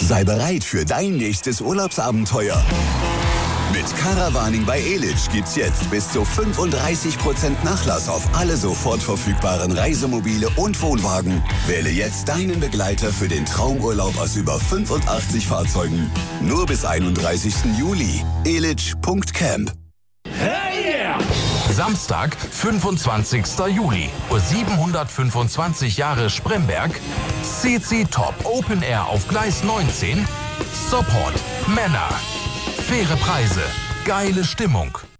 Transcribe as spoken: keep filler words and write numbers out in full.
Sei bereit für dein nächstes Urlaubsabenteuer. Mit Caravaning bei Elitch gibt's jetzt bis zu fünfunddreißig Prozent Nachlass auf alle sofort verfügbaren Reisemobile und Wohnwagen. Wähle jetzt deinen Begleiter für den Traumurlaub aus über fünfundachtzig Fahrzeugen. Nur bis einunddreißigsten Juli. elitch punkt camp. Hey yeah! Samstag, fünfundzwanzigsten Juli, Uhr siebenhundertfünfundzwanzig Jahre Spremberg, C C Top Open Air auf Gleis neunzehn, Support Männer. Faire Preise, geile Stimmung.